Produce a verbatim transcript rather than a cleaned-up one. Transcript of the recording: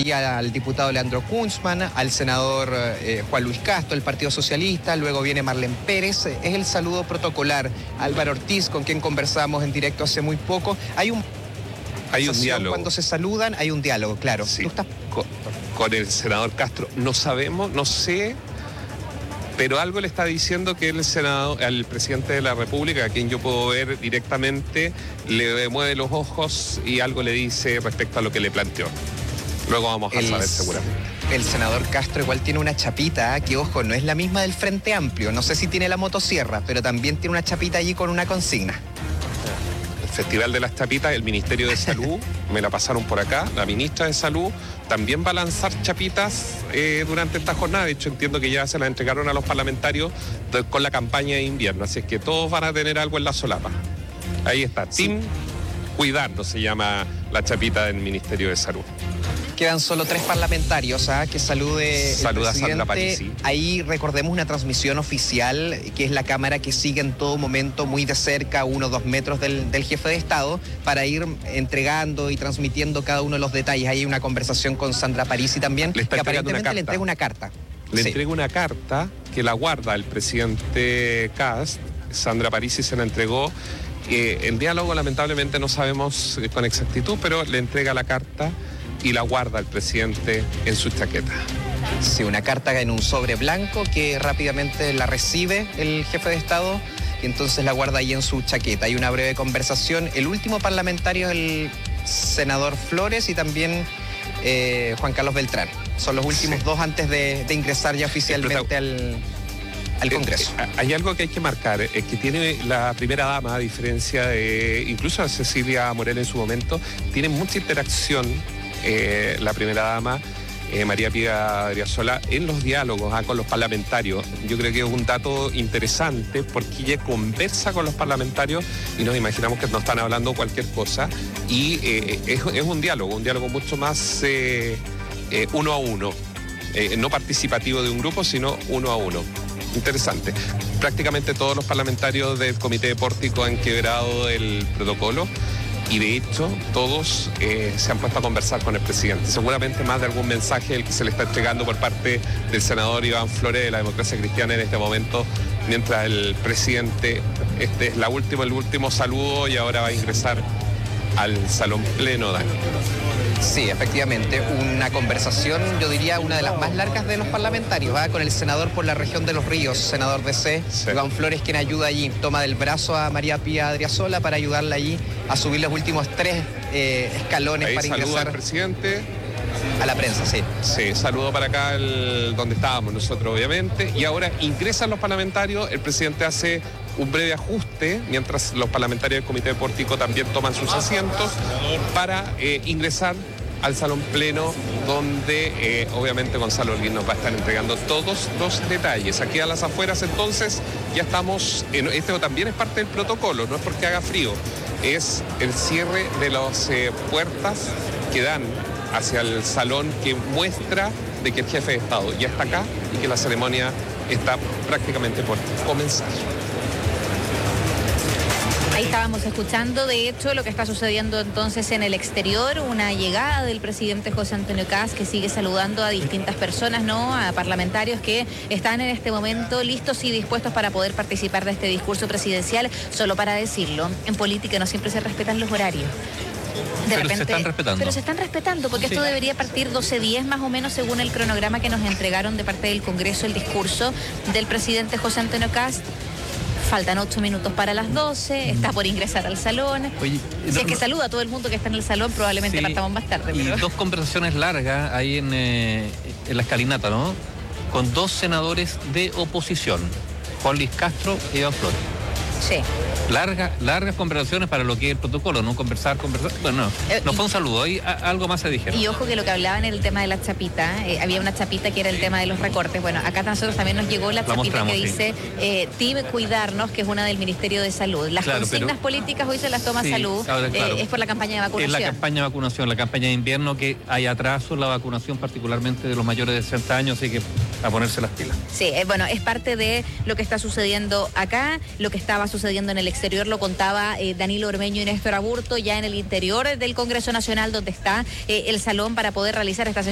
allí al diputado Leandro Kunzman, al senador eh, Juan Luis Castro, el Partido Socialista, luego viene Marlene Pérez. Es el saludo protocolar. Álvaro Ortiz, con quien conversamos en directo hace muy poco. Hay un, hay un diálogo. Cuando se saludan hay un diálogo, claro. Sí. ¿Tú estás... con, con el senador Castro. No sabemos, no sé... pero algo le está diciendo que el senador, al presidente de la República, a quien yo puedo ver directamente, le mueve los ojos y algo le dice respecto a lo que le planteó. Luego vamos a el, saber seguramente. El senador Castro igual tiene una chapita, que ojo, no es la misma del Frente Amplio. No sé si tiene la motosierra, pero también tiene una chapita allí con una consigna. Festival de las Chapitas, el Ministerio de Salud, me la pasaron por acá, la ministra de Salud también va a lanzar chapitas eh, durante esta jornada. De hecho, entiendo que ya se las entregaron a los parlamentarios de, con la campaña de invierno, así es que todos van a tener algo en la solapa. Ahí está, sí. Team Cuidando se llama la chapita del Ministerio de Salud. Quedan solo tres parlamentarios, ¿ah? Que salude Saluda el a Sandra Parisi. Ahí recordemos una transmisión oficial, que es la cámara que sigue en todo momento muy de cerca, uno o dos metros del, del jefe de Estado, para ir entregando y transmitiendo cada uno de los detalles. Ahí hay una conversación con Sandra Parisi también, le que aparentemente le entrega una carta. Le sí. entrega una carta que la guarda el presidente Kast. Sandra Parisi se la entregó. Eh, el diálogo lamentablemente no sabemos eh, con exactitud, pero le entrega la carta y la guarda el presidente en su chaqueta. Sí, una carta en un sobre blanco que rápidamente la recibe el jefe de Estado y entonces la guarda ahí en su chaqueta. Hay una breve conversación. El último parlamentario es el senador Flores y también eh, Juan Carlos Beltrán. Son los últimos sí. dos antes de, de ingresar ya oficialmente al, al Congreso. Eh, eh, hay algo que hay que marcar, es que tiene la primera dama, a diferencia de incluso a Cecilia Morel en su momento, tiene mucha interacción Eh, la primera dama, eh, María Pía Adriasola, en los diálogos ah, con los parlamentarios. Yo creo que es un dato interesante porque ella conversa con los parlamentarios y nos imaginamos que no están hablando cualquier cosa y eh, es, es un diálogo, un diálogo mucho más eh, eh, uno a uno, eh, no participativo de un grupo, sino uno a uno. Interesante. Prácticamente todos los parlamentarios del Comité de Pórtico han quebrado el protocolo. Y de hecho, todos eh, se han puesto a conversar con el presidente. Seguramente más de algún mensaje el que se le está entregando por parte del senador Iván Flores de la Democracia Cristiana en este momento, mientras el presidente, este es la última, el último saludo y ahora va a ingresar al salón pleno, Dani. Sí, efectivamente, una conversación, yo diría, una de las más largas de los parlamentarios, ¿va? Con el senador por la región de Los Ríos, senador D C, sí. Iván Flores, quien ayuda allí, toma del brazo a María Pía Adriasola para ayudarla allí a subir los últimos tres eh, escalones ahí para ingresar. Saludo al presidente. A la prensa, sí. Sí, saludo para acá el, donde estábamos nosotros, obviamente. Y ahora ingresan los parlamentarios, el presidente hace un breve ajuste, mientras los parlamentarios del Comité de Pórtico también toman sus asientos, para eh, ingresar al salón pleno, donde eh, obviamente Gonzalo Holguín nos va a estar entregando todos los detalles. Aquí a las afueras, entonces, ya estamos, en, este también es parte del protocolo, no es porque haga frío, es el cierre de las eh, puertas que dan hacia el salón, que muestra de que el jefe de Estado ya está acá y que la ceremonia está prácticamente por comenzar. Ahí estábamos escuchando, de hecho, lo que está sucediendo entonces en el exterior, una llegada del presidente José Antonio Kast, que sigue saludando a distintas personas, ¿no? A parlamentarios que están en este momento listos y dispuestos para poder participar de este discurso presidencial. Solo para decirlo, en política no siempre se respetan los horarios. De pero repente, se están respetando. Pero se están respetando, porque sí. Esto debería partir doce diez más o menos según el cronograma que nos entregaron de parte del Congreso, el discurso del presidente José Antonio Kast. Faltan ocho minutos para las doce, está por ingresar al salón. Oye, si no, es que no, saluda a todo el mundo que está en el salón, probablemente sí, partamos más tarde. Y pero... dos conversaciones largas ahí en, eh, en la escalinata, ¿no? Con dos senadores de oposición, Juan Luis Castro y Iván Flores. Sí. Largas, largas conversaciones para lo que es el protocolo, ¿no? Conversar, conversar. Bueno, no, eh, no fue un saludo, ahí a, algo más se dijeron. Y ojo que lo que hablaban en el tema de la chapita, eh, había una chapita que era el tema de los recortes. Bueno, acá a nosotros también nos llegó la, la chapita que dice sí. eh, Team Cuidarnos, que es una del Ministerio de Salud. Las claro, consignas pero, políticas hoy se las toma sí, Salud, ahora, claro, eh, es por la campaña de vacunación. Es la campaña de vacunación, la campaña de invierno, que hay atraso en la vacunación, particularmente de los mayores de sesenta años, así que a ponerse las pilas. Sí, eh, bueno, es parte de lo que está sucediendo acá, lo que estaba sucediendo en el exterior, lo contaba Eh, Danilo Ormeño y Néstor Aburto, ya en el interior del Congreso Nacional, donde está eh, el salón para poder realizar esta sesión.